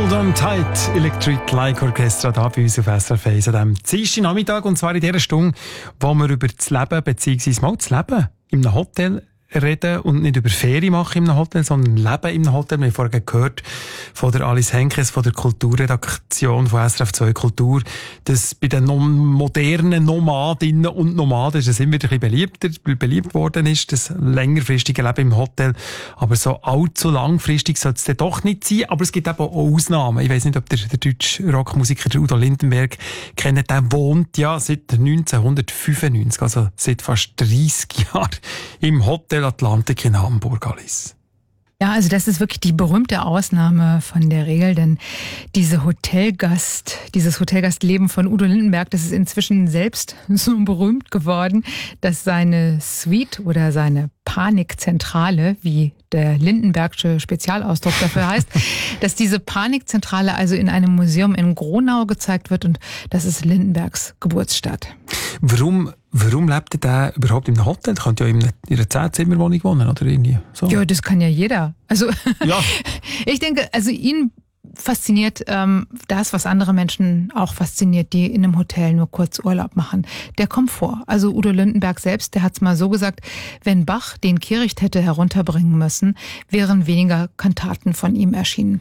Hold on tight, Electric Light Orchestra da bei uns auf SRF 1 an diesem Dienstagnachmittag, und zwar in der Stunde, wo wir über das Leben, beziehungsweise mal das Leben in einem Hotel reden und nicht über Ferien machen in einem Hotel, sondern Leben in einem Hotel. Wir haben vorhin gehört von der Alice Henkes von der Kulturredaktion von SRF 2 Kultur, dass bei den modernen Nomadinnen und Nomaden es immer wieder ein bisschen beliebt worden ist, das längerfristige Leben im Hotel. Aber so allzu langfristig soll es dann doch nicht sein. Aber es gibt eben auch Ausnahmen. Ich weiss nicht, ob der deutsche Rockmusiker Udo Lindenberg kennt. Der wohnt ja seit 1995, also seit fast 30 Jahren im Hotel Atlantik in Hamburg, Alice. Ja, also das ist wirklich die berühmte Ausnahme von der Regel, denn dieses Hotelgastleben von Udo Lindenberg, das ist inzwischen selbst so berühmt geworden, dass seine Suite oder seine Panikzentrale, wie der Lindenbergsche Spezialausdruck dafür heißt, dass diese Panikzentrale also in einem Museum in Gronau gezeigt wird, und das ist Lindenbergs Geburtsstadt. Warum lebt der überhaupt in einem Hotel? Der könnte ja in einer 10-Zimmer-Wohnung wohnen, oder irgendwie so. Ja, das kann ja jeder. Also, ja. Ich denke, also ihn fasziniert das, was andere Menschen auch fasziniert, die in einem Hotel nur kurz Urlaub machen. Der Komfort. Also Udo Lindenberg selbst, der hat's mal so gesagt, wenn Bach den Kehricht hätte herunterbringen müssen, wären weniger Kantaten von ihm erschienen.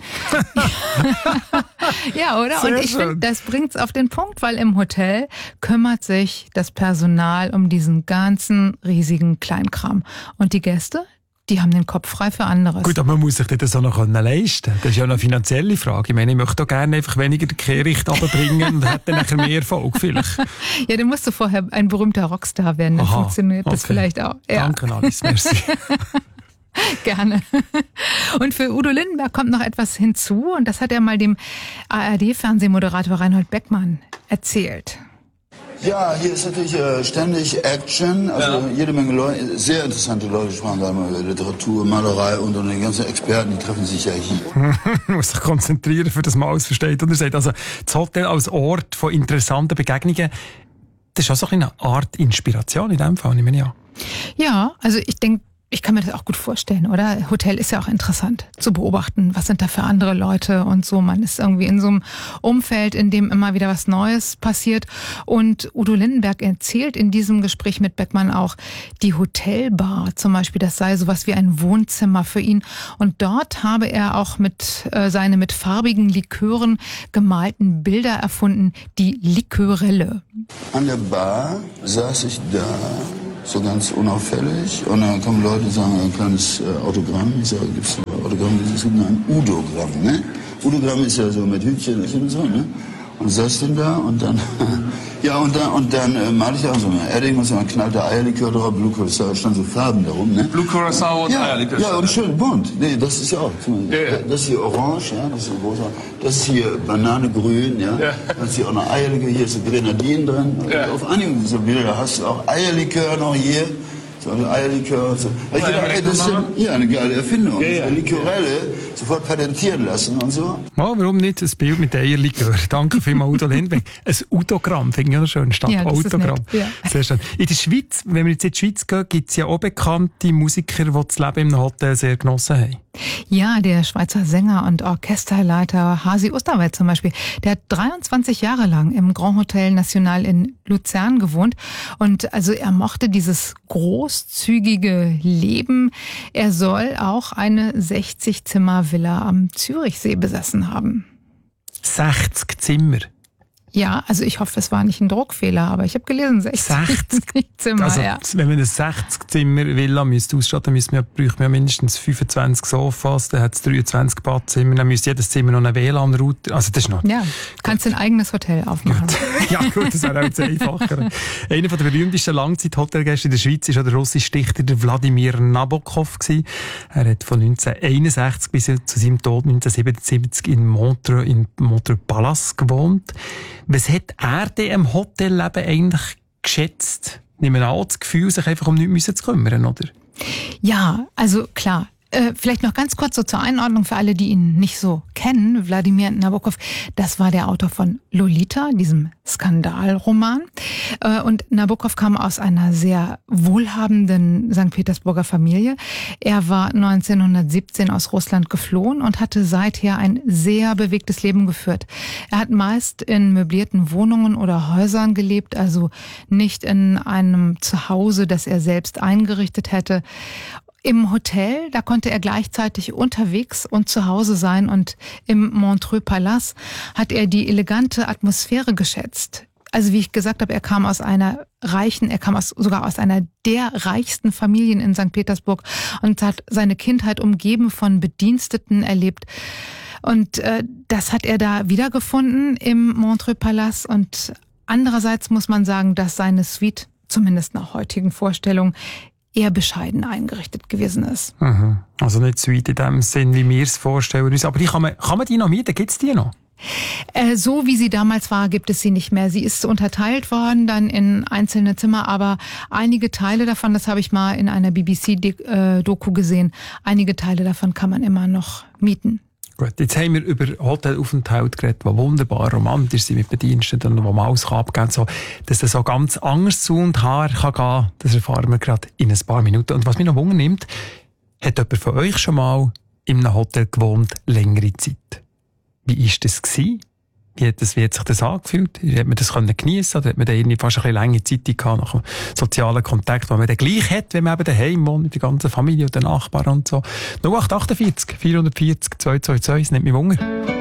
Ja, oder? Sehr und ich finde, das bringt's auf den Punkt, weil im Hotel kümmert sich das Personal um diesen ganzen riesigen Kleinkram. Und die Gäste, die haben den Kopf frei für anderes. Gut, aber man muss sich das auch noch leisten können. Das ist ja eine finanzielle Frage. Ich meine, ich möchte auch gerne einfach weniger den Kehricht runterbringen und hätte dann nachher mehr Erfolg vielleicht. Ja, dann musst du vorher ein berühmter Rockstar werden, dann funktioniert das vielleicht auch. Ja. Danke, Alice, merci. Gerne. Und für Udo Lindenberg kommt noch etwas hinzu, und das hat er mal dem ARD-Fernsehmoderator Reinhold Beckmann erzählt. Ja, hier ist natürlich ständig Action, also jede Menge Leute, sehr interessante Leute sprachen da immer über Literatur, Malerei und die ganzen Experten, die treffen sich ja hier. Man muss sich konzentrieren, für das man alles versteht. Und er sagt, also das Hotel als Ort von interessanten Begegnungen, das ist auch so eine Art Inspiration in dem Fall, nehme ich an. Ja, also ich denke, ich kann mir das auch gut vorstellen, oder? Hotel ist ja auch interessant zu beobachten. Was sind da für andere Leute und so. Man ist irgendwie in so einem Umfeld, in dem immer wieder was Neues passiert. Und Udo Lindenberg erzählt in diesem Gespräch mit Beckmann auch, die Hotelbar zum Beispiel, das sei sowas wie ein Wohnzimmer für ihn. Und dort habe er auch seine mit farbigen Likören gemalten Bilder erfunden, die Liköurelle. An der Bar saß ich da, so ganz unauffällig, und dann kommen Leute und sagen, ein kleines Autogramm. Ich sage, gibt es ein Autogramm? Es gibt nur ein Udogramm, ne? Udogramm ist ja so mit Hütchen und so, ne? Und saß denn da und dann, ja, und dann male ich auch so ein Edding und so, dann knallt der Eierlikör drauf, Blue Curacao, stand so Farben darum, ne? Blue Curacao und Eierlikör. Ja, und schön bunt. Nee, das ist ja auch, das ist hier orange, ja, das ist so groß. Das ist hier Bananegrün, ja. Dann ist hier auch noch Eierlikör, hier ist so Grenadinen drin. Ja. Auf einigen so Bilder hast du auch Eierlikör noch hier. So ein Eierlikör und so. Ich dachte, ey, das ist ja eine geile Erfindung. Ja. Liköurelle sofort patentieren lassen und so. Oh, warum nicht ein Bild mit Eierlikör? Danke vielmals, Udo Lindenberg. Ein Udogramm, finde ich auch schön, statt Autogramm. Ja. Sehr schön. In der Schweiz, wenn wir jetzt in die Schweiz gehen, gibt es ja auch bekannte Musiker, die das Leben im Hotel sehr genossen haben. Ja, der Schweizer Sänger und Orchesterleiter Hasi Osterwald zum Beispiel, der hat 23 Jahre lang im Grand Hotel National in Luzern gewohnt, und also er mochte dieses großzügige Leben. Er soll auch eine 60-Zimmer-Villa am Zürichsee besessen haben. 60 Zimmer? Ja, also ich hoffe, es war nicht ein Druckfehler, aber ich habe gelesen, 60 Zimmer. Also, ja. Wenn man eine 60-Zimmer-Villa ausstatten müsste, bräuchte man mindestens 25 Sofas, dann hat es 23 Badzimmer, dann müsste jedes Zimmer noch einen WLAN-Router. Also das ist noch... Ja, kannst du ein eigenes Hotel aufmachen. Gut. Ja gut, das wäre auch jetzt einfacher. Einer der berühmtesten Langzeit-Hotelgäste in der Schweiz war der russische Dichter der Wladimir Nabokov. Er hat von 1961 bis zu seinem Tod 1977 in Montreux Palace gewohnt. Was hat er denn im Hotelleben eigentlich geschätzt? Nehmen wir an, das Gefühl, sich einfach um nichts zu kümmern, oder? Ja, also klar. Vielleicht noch ganz kurz so zur Einordnung für alle, die ihn nicht so kennen. Wladimir Nabokov, das war der Autor von Lolita, diesem Skandalroman. Und Nabokov kam aus einer sehr wohlhabenden St. Petersburger Familie. Er war 1917 aus Russland geflohen und hatte seither ein sehr bewegtes Leben geführt. Er hat meist in möblierten Wohnungen oder Häusern gelebt, also nicht in einem Zuhause, das er selbst eingerichtet hätte. Im Hotel, da konnte er gleichzeitig unterwegs und zu Hause sein, und im Montreux Palace hat er die elegante Atmosphäre geschätzt. Also wie ich gesagt habe, er kam sogar aus einer der reichsten Familien in St. Petersburg und hat seine Kindheit umgeben von Bediensteten erlebt. Und das hat er da wiedergefunden im Montreux Palace. Und andererseits muss man sagen, dass seine Suite, zumindest nach heutigen Vorstellungen, eher bescheiden eingerichtet gewesen ist. Mhm. Also nicht Suite in dem Sinn, wie wir es vorstellen uns. Aber kann man die noch mieten? Gibt es die noch? So wie sie damals war, gibt es sie nicht mehr. Sie ist unterteilt worden dann in einzelne Zimmer, aber einige Teile davon, das habe ich mal in einer BBC-Doku gesehen, einige Teile davon kann man immer noch mieten. Gut, jetzt haben wir über Hotelaufenthalte geredet, die wunderbar romantisch sind mit Bediensteten, wo man alles abgeben kann, so, dass das so ganz anders zu und her kann gehen. Das erfahren wir gerade in ein paar Minuten. Und was mich noch Wunder nimmt, hat jemand von euch schon mal in einem Hotel gewohnt, längere Zeit? Wie war das gewesen? Wie hat sich das angefühlt? Hat man das geniessen oder hat man da irgendwie fast ein bisschen lange Zeit gehabt nach dem sozialen Kontakt, den man dann gleich hat, wenn man eben daheim wohnt, mit der ganzen Familie und den Nachbarn und so? 0848 440 222, das nimmt mich Wunder.